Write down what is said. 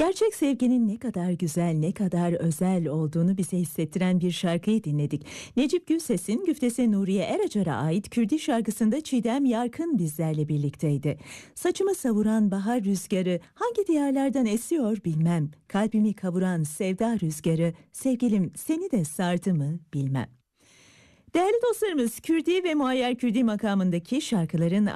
Gerçek sevginin ne kadar güzel, ne kadar özel olduğunu bize hissettiren bir şarkıyı dinledik. Necip Gülses'in Güftese Nuriye Eracar'a ait Kürdi şarkısında Çiğdem Yarkın bizlerle birlikteydi. Saçımı savuran bahar rüzgarı hangi diyarlardan esiyor bilmem. Kalbimi kavuran sevda rüzgarı, sevgilim seni de sardı mı bilmem. Değerli dostlarımız, Kürdi ve Muayyer Kürdi makamındaki şarkıların